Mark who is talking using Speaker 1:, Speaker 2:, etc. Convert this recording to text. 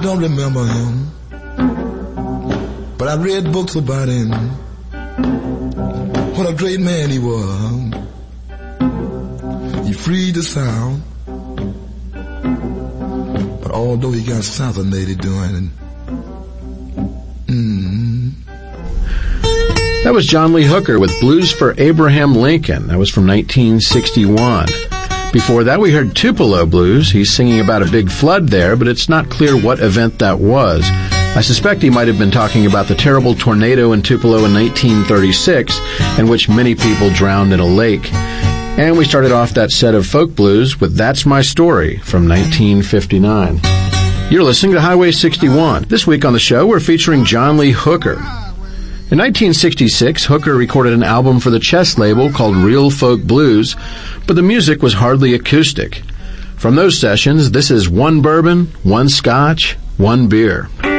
Speaker 1: don't remember him, but I read books about him. What a great man he was. He freed the South, but although he got assassinated doing it.
Speaker 2: That was John Lee Hooker with Blues for Abraham Lincoln. That was from 1961. Before that, we heard Tupelo Blues. He's singing about a big flood there, but it's not clear what event that was. I suspect he might have been talking about the terrible tornado in Tupelo in 1936, in which many people drowned in a lake. And we started off that set of folk blues with That's My Story from 1959. You're listening to Highway 61. This week on the show, we're featuring John Lee Hooker. In 1966, Hooker recorded an album for the Chess label called Real Folk Blues, but the music was hardly acoustic. From those sessions, this is One Bourbon, One Scotch, One Beer.